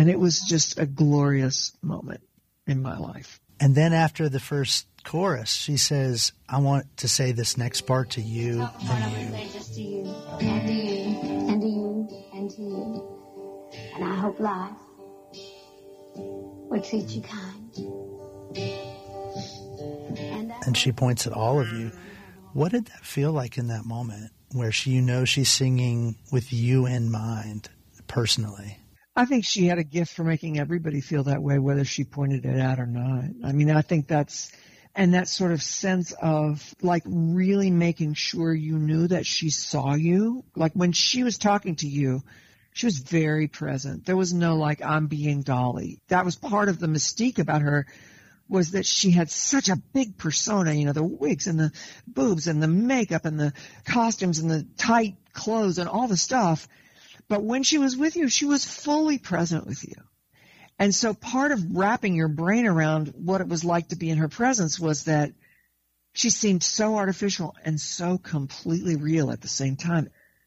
And it was just a glorious moment in my life. And then after the first chorus, she says, I want to say this next part to you and you. Say just to you, and to you, and to you, and to you. And I hope life will treat you kind. And she points at all of you. What did that feel like in that moment where she's singing with you in mind personally? I think she had a gift for making everybody feel that way, whether she pointed it out or not. I mean, I think that sort of sense of like really making sure you knew that she saw you. Like when she was talking to you, she was very present. There was no like, I'm being Dolly. That was part of the mystique about her, was that she had such a big persona, the wigs and the boobs and the makeup and the costumes and the tight clothes and all the stuff. But when she was with you, she was fully present with you. And so part of wrapping your brain around what it was like to be in her presence was that she seemed so artificial and so completely real at the same time.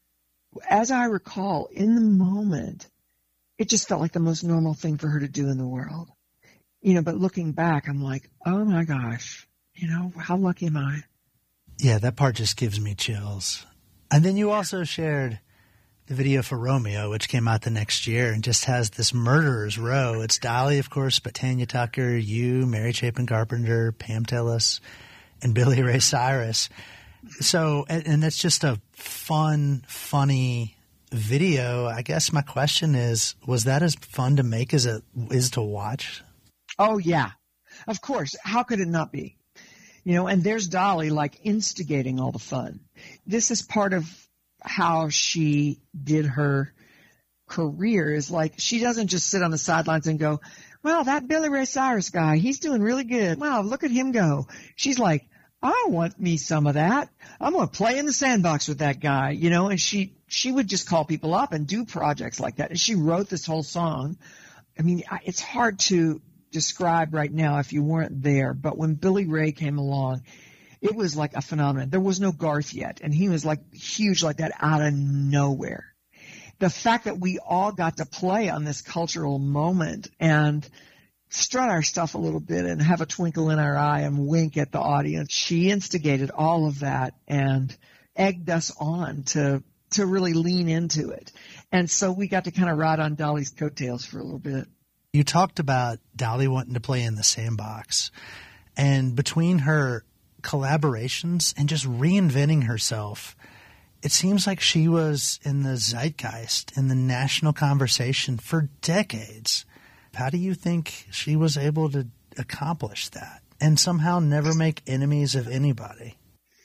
As I recall, in the moment, it just felt like the most normal thing for her to do in the world. But looking back, I'm like, oh my gosh, how lucky am I? Yeah, that part just gives me chills. And then you also shared the video for Romeo, which came out the next year and just has this murderer's row. It's Dolly, of course, but Tanya Tucker, you, Mary Chapin Carpenter, Pam Tillis, and Billy Ray Cyrus. So, and that's just a fun, funny video. I guess my question is, was that as fun to make as it is to watch? Oh, yeah. Of course. How could it not be? And there's Dolly like instigating all the fun. This is part of how she did her career, is like she doesn't just sit on the sidelines and go, well, that Billy Ray Cyrus guy, he's doing really good. Wow, look at him go. She's like, I want me some of that. I'm going to play in the sandbox with that guy, and she would just call people up and do projects like that. And she wrote this whole song. I mean, it's hard to describe right now if you weren't there, but when Billy Ray came along, it was like a phenomenon. There was no Garth yet, and he was like huge like that out of nowhere. The fact that we all got to play on this cultural moment and strut our stuff a little bit and have a twinkle in our eye and wink at the audience, she instigated all of that and egged us on to really lean into it. And so we got to kind of ride on Dolly's coattails for a little bit. You talked about Dolly wanting to play in the sandbox, and between her collaborations and just reinventing herself, it seems like she was in the zeitgeist, in the national conversation for decades. How do you think she was able to accomplish that and somehow never make enemies of anybody?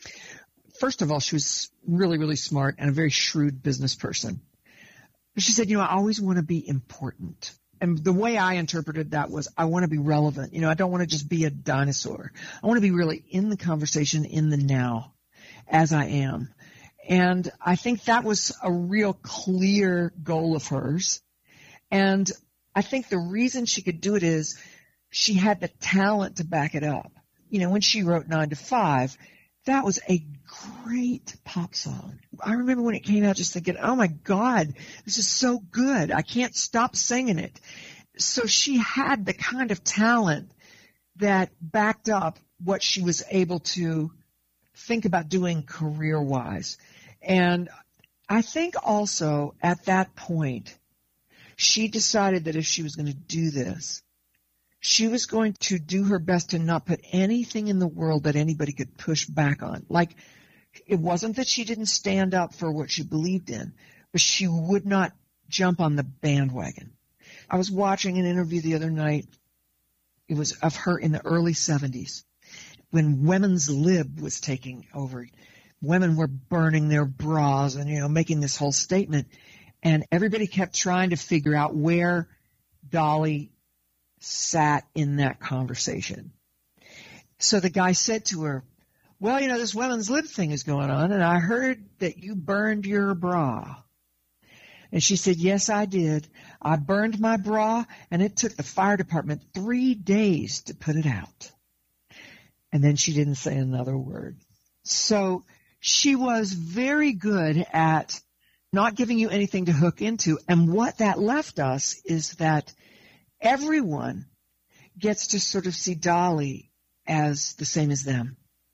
First of all, she was really, really smart and a very shrewd business person. She said, I always want to be important. And the way I interpreted that was I want to be relevant. I don't want to just be a dinosaur. I want to be really in the conversation in the now as I am. And I think that was a real clear goal of hers. And I think the reason she could do it is she had the talent to back it up. When she wrote 9 to 5, that was a great pop song. I remember when it came out just thinking, oh my God, this is so good. I can't stop singing it. So she had the kind of talent that backed up what she was able to think about doing career-wise. And I think also at that point, she decided that if she was going to do this, she was going to do her best to not put anything in the world that anybody could push back on. Like, it wasn't that she didn't stand up for what she believed in, but she would not jump on the bandwagon. I was watching an interview the other night. It was of her in the early 70s when Women's Lib was taking over. Women were burning their bras and, making this whole statement. And everybody kept trying to figure out where Dolly sat in that conversation. So the guy said to her, well, this Women's Lib thing is going on, and I heard that you burned your bra. And she said, yes, I did. I burned my bra, and it took the fire department 3 days to put it out. And then she didn't say another word. So she was very good at not giving you anything to hook into. And what that left us is that everyone gets to sort of see Dolly as the same as them.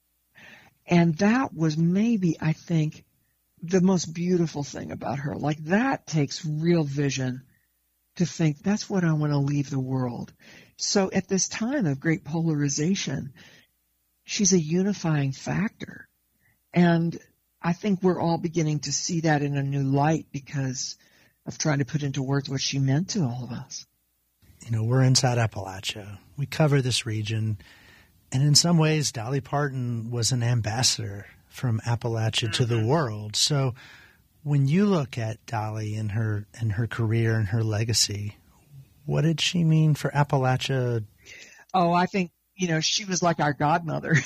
And that was maybe, I think, the most beautiful thing about her. Like, that takes real vision to think that's what I want to leave the world. So at this time of great polarization, she's a unifying factor. And I think we're all beginning to see that in a new light because of trying to put into words what she meant to all of us. You know, we're inside Appalachia. We cover this region. And in some ways, Dolly Parton was an ambassador from Appalachia to the world. So when you look at Dolly and her career and her legacy, what did she mean for Appalachia? Oh, I think, she was like our godmother.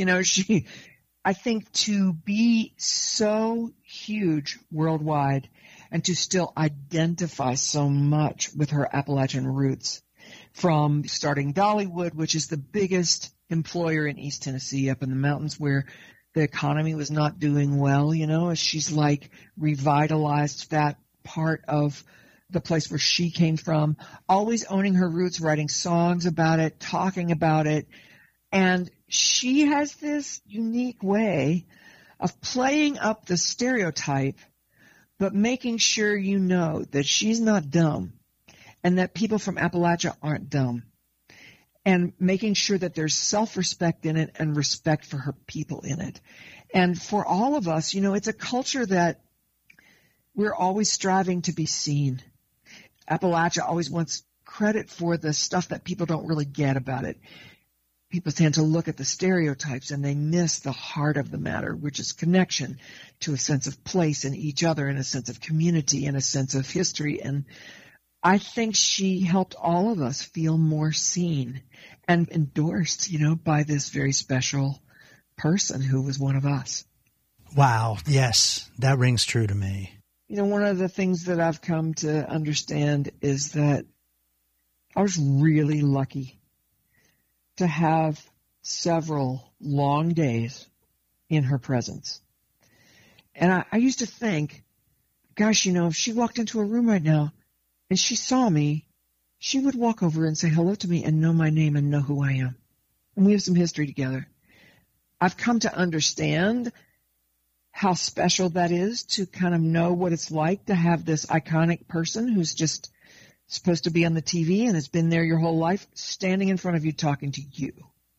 I think to be so huge worldwide and to still identify so much with her Appalachian roots, from starting Dollywood, which is the biggest employer in East Tennessee up in the mountains where the economy was not doing well, she's like revitalized that part of the place where she came from, always owning her roots, writing songs about it, talking about it. And she has this unique way of playing up the stereotype, but making sure you know that she's not dumb and that people from Appalachia aren't dumb, and making sure that there's self-respect in it and respect for her people in it. And for all of us, it's a culture that we're always striving to be seen. Appalachia always wants credit for the stuff that people don't really get about it. People tend to look at the stereotypes and they miss the heart of the matter, which is connection to a sense of place in each other and a sense of community and a sense of history. And I think she helped all of us feel more seen and endorsed, by this very special person who was one of us. Wow. Yes, that rings true to me. One of the things that I've come to understand is that I was really lucky to have several long days in her presence. And I used to think, gosh, if she walked into a room right now and she saw me, she would walk over and say hello to me and know my name and know who I am. And we have some history together. I've come to understand how special that is to kind of know what it's like to have this iconic person who's just supposed to be on the TV and has been there your whole life standing in front of you talking to you.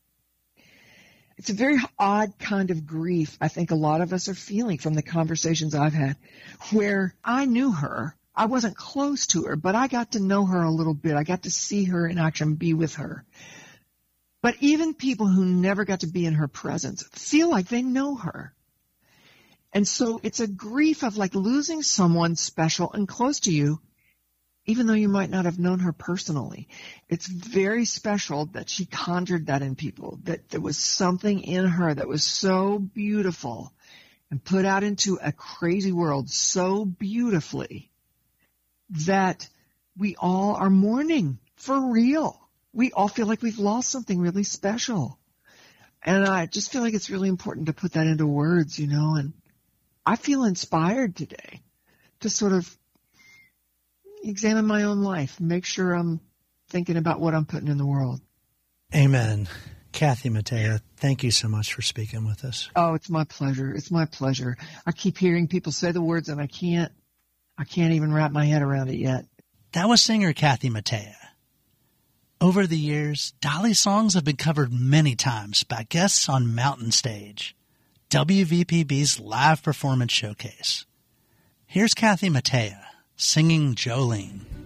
It's a very odd kind of grief I think a lot of us are feeling from the conversations I've had, where I knew her. I wasn't close to her, but I got to know her a little bit. I got to see her in action, be with her. But even people who never got to be in her presence feel like they know her. And so it's a grief of like losing someone special and close to you, even though you might not have known her personally. It's very special that she conjured that in people, that there was something in her that was so beautiful and put out into a crazy world so beautifully that we all are mourning for real. We all feel like we've lost something really special. And I just feel like it's really important to put that into words, and I feel inspired today to sort of examine my own life, make sure I'm thinking about what I'm putting in the world. Amen. Kathy Mattea, thank you so much for speaking with us. Oh, it's my pleasure. It's my pleasure. I keep hearing people say the words and I can't even wrap my head around it yet. That was singer Kathy Mattea. Over the years, Dolly's songs have been covered many times by guests on Mountain Stage, WVPB's live performance showcase. Here's Kathy Mattea singing Jolene.